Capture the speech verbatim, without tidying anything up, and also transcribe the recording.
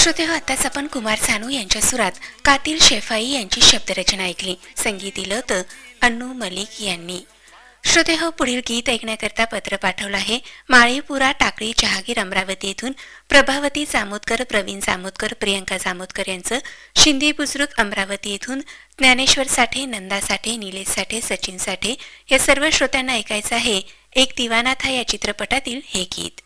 श्रोते हो, आताच आपण कुमार सानू यांच्या सुरात कातिल शेफाई यांची शब्दरचना ऐकली. संगीत दिलं होतं अन्नू मलिक यांनी. श्रोते हो, पुढील गीत ऐकण्याकरता पत्र पाठवलं आहे माळीपुरा टाकळी जहागीर अमरावती येथून प्रभावती जामोदकर, प्रवीण जामोदकर, प्रियंका जामोदकर यांचं. शिंदे बुजुर्ग अमरावती येथून ज्ञानेश्वर साठे, नंदा साठे, निलेश साठे, सचिन साठे या सर्व श्रोत्यांना ऐकायचं आहे एक दिवाना था या चित्रपटातील हे गीत.